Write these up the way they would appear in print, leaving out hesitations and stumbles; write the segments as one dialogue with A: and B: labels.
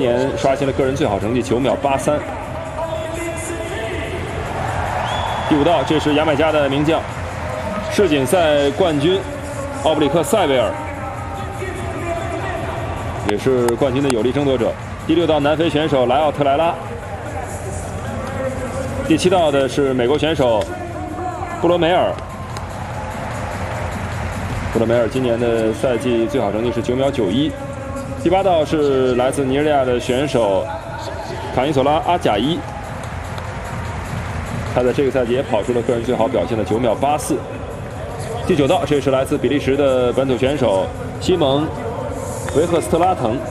A: 年刷新了个人最好成绩9秒83。第5道，这是牙买加的名将，世锦赛冠军奥布里克塞维尔，也是冠军的有力争夺者。第6道，南非选手莱奥特莱拉。第7道的是美国选手布罗梅尔。布罗梅尔今年的赛季最好成绩是9秒91。第8道是来自尼日利亚的选手卡伊索拉阿贾伊，他在这个赛季也跑出了个人最好表现的9秒84。第9道，这是来自比利时的本土选手西蒙维赫斯特拉滕。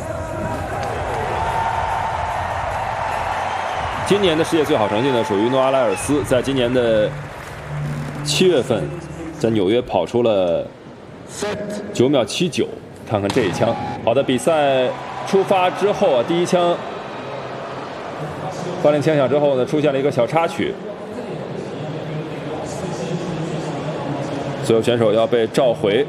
A: 今年的世界最好成绩呢，属于诺阿莱尔斯，在今年的7月份，在纽约跑出了9秒79。看看这一枪。好的，比赛出发之后啊，第一枪发令枪响之后呢，出现了一个小插曲，所有选手要被召回。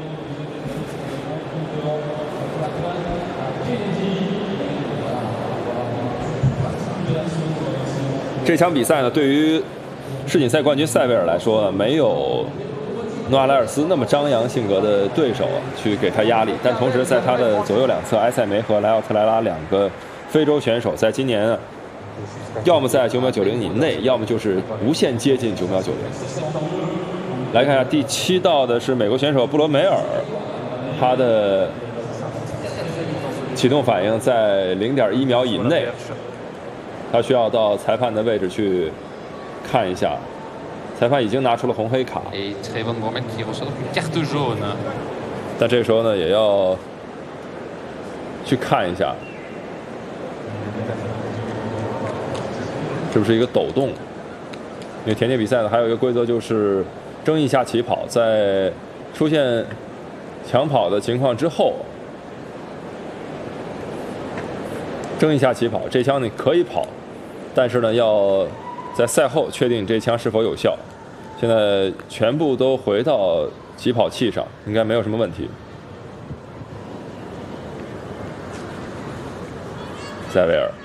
A: 这场比赛呢，对于世锦赛冠军塞维尔来说，没有诺阿莱尔斯那么张扬性格的对手去给他压力，但同时在他的左右两侧，埃塞梅和莱奥特莱拉两个非洲选手，在今年要么在9秒90以内，要么就是无限接近9秒90。来看一下第7道的是美国选手布罗梅尔，他的启动反应在0.1秒以内，他需要到裁判的位置去看一下。裁判已经拿出了红黑卡，但这个时候呢，也要去看一下是不是一个抖动。因为田径比赛呢，还有一个规则就是争议下起跑，在出现抢跑的情况之后，争议下起跑，这枪你可以跑，但是呢，要在赛后确定这枪是否有效。现在全部都回到起跑器上，应该没有什么问题。塞维尔，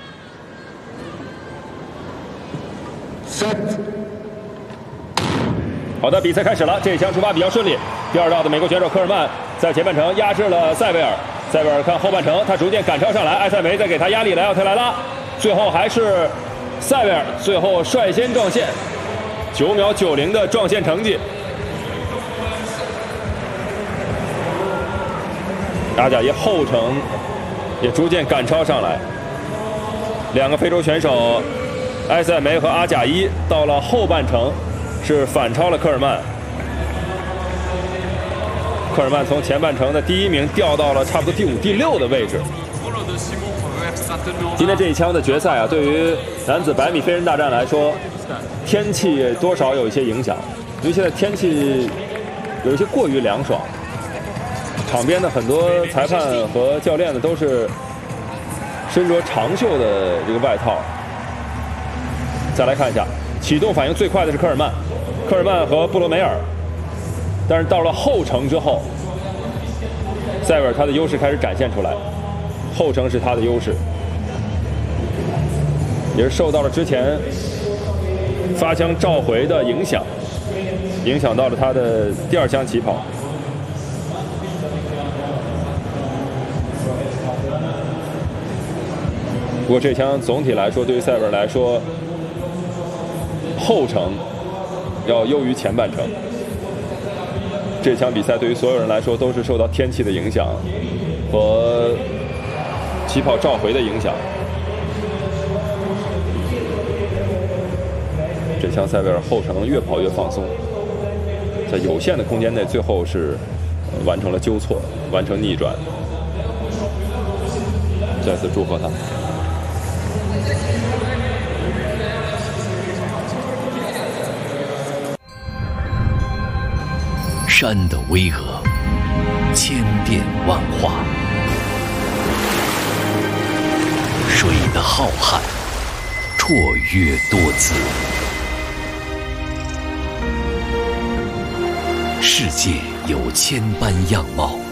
A: 好的，比赛开始了。这一枪出发比较顺利。第2道的美国选手科尔曼在前半程压制了塞维尔，塞维尔看后半程，他逐渐赶超上来，埃塞梅在给他压力，莱奥特莱拉，最后还是塞维尔最后率先撞线。9秒90的撞线成绩，阿贾耶后程也逐渐赶超上来。两个非洲选手埃塞梅和阿贾伊到了后半程是反超了科尔曼。科尔曼从前半程的第1名掉到了差不多第5、第6的位置。今天这一枪的决赛啊，对于男子100米飞人大战来说，天气多少有一些影响，因为现在天气有一些过于凉爽，场边的很多裁判和教练呢都是身着长袖的这个外套。再来看一下，启动反应最快的是科尔曼，科尔曼和布罗梅尔，但是到了后程之后，塞维尔他的优势开始展现出来，后程是他的优势，也是受到了之前发枪召回的影响，影响到了他的第2枪起跑。不过这枪总体来说，对于塞维尔来说，后程要优于前半程。这场比赛对于所有人来说都是受到天气的影响和起跑召回的影响。这枪塞维尔后程越跑越放松，在有限的空间内，最后是完成了纠错，完成逆转。再次祝贺他。
B: 山的巍峨，千变万化；水的浩瀚，绰约多姿。世界有千般样貌，